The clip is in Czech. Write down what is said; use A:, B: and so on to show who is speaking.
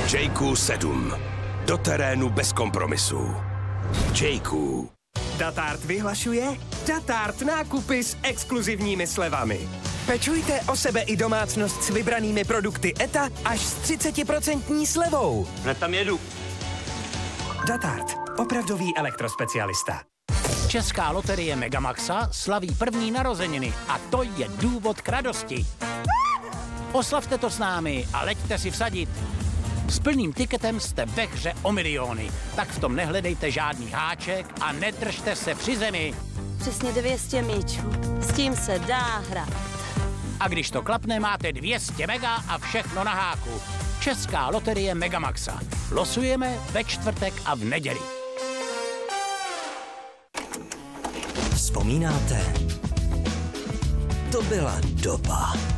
A: Jayku 7. Do terénu bez kompromisů. Jayku.
B: Datart vyhlašuje Datart nákupy s exkluzivními slevami. Pečujte o sebe i domácnost s vybranými produkty ETA až s 30% slevou.
C: Hned tam jedu.
B: Datart. Opravdový elektrospecialista.
D: Česká loterie Megamaxa slaví první narozeniny a to je důvod k radosti. Oslavte to s námi a leďte si vsadit. S plným tiketem jste ve hře o miliony, tak v tom nehledejte žádný háček a nedržte se při zemi.
E: Přesně 200 míčů. S tím se dá hrát.
D: A když to klapne, máte 200 mega a všechno na háku. Česká loterie Megamaxa. Losujeme ve čtvrtek a v neděli.
F: Vzpomínáte? To byla doba.